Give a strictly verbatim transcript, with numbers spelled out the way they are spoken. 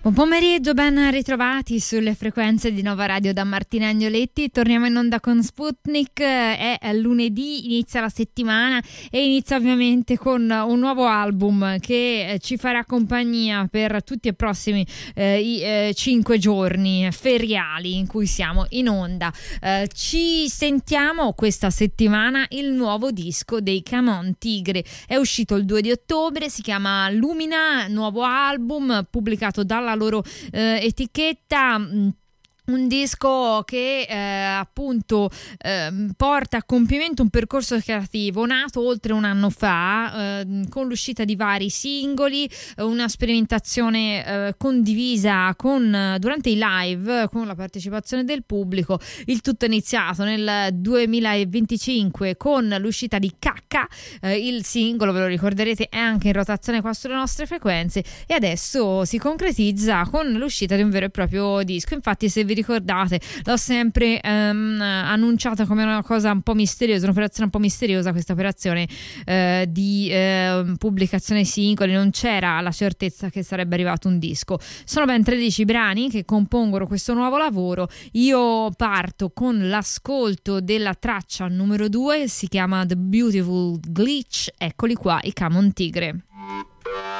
Buon pomeriggio, ben ritrovati sulle frequenze di Nova Radio da Martina Agnoletti. Torniamo in onda con Sputnik, è lunedì, inizia la settimana e inizia ovviamente con un nuovo album che ci farà compagnia per tutti i prossimi eh, i, eh, cinque giorni feriali in cui siamo in onda. Eh, ci sentiamo questa settimana il nuovo disco dei Come On Tigre, è uscito il due di ottobre, si chiama Lumina, nuovo album pubblicato dalla loro eh, etichetta. Un disco che eh, appunto eh, porta a compimento un percorso creativo nato oltre un anno fa eh, con l'uscita di vari singoli, una sperimentazione eh, condivisa con, durante i live con la partecipazione del pubblico. Il tutto è iniziato nel duemilaventicinque con l'uscita di Cacca, eh, il singolo, ve lo ricorderete, è anche in rotazione qua sulle nostre frequenze e adesso si concretizza con l'uscita di un vero e proprio disco. Infatti, se vi ricordate, l'ho sempre ehm, annunciata come una cosa un po' misteriosa, un'operazione un po' misteriosa, questa operazione eh, di eh, pubblicazione singoli, non c'era la certezza che sarebbe arrivato un disco. Sono ben tredici brani che compongono questo nuovo lavoro. Io parto con l'ascolto della traccia numero due, si chiama The Beautiful Glitch, eccoli qua i Come On Tigre.